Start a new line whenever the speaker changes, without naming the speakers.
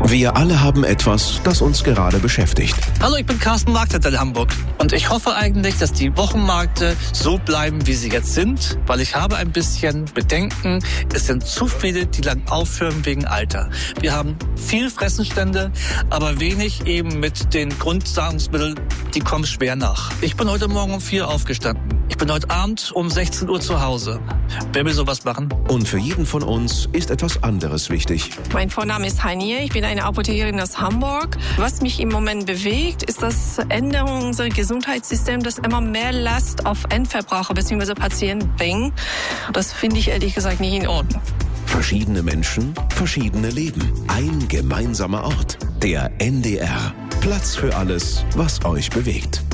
Wir alle haben etwas, das uns gerade beschäftigt.
Hallo, ich bin Carsten Marktleiter in Hamburg und ich hoffe eigentlich, dass die Wochenmärkte so bleiben, wie sie jetzt sind, weil ich habe ein bisschen Bedenken. Es sind zu viele, die lang aufhören wegen Alter. Wir haben viel Fressenstände, aber wenig eben mit den Grundnahrungsmitteln, die kommen schwer nach. Ich bin heute Morgen um 4 aufgestanden. Ich bin heute Abend um 16 Uhr zu Hause. Wer will sowas machen?
Und für jeden von uns ist etwas anderes wichtig.
Mein Vorname ist Hanie, ich bin eine Apothekerin aus Hamburg. Was mich im Moment bewegt, ist das Änderung unseres Gesundheitssystems, das immer mehr Last auf Endverbraucher bzw. Patienten bringt. Das finde ich ehrlich gesagt nicht in Ordnung.
Verschiedene Menschen, verschiedene Leben. Ein gemeinsamer Ort. Der NDR. Platz für alles, was euch bewegt.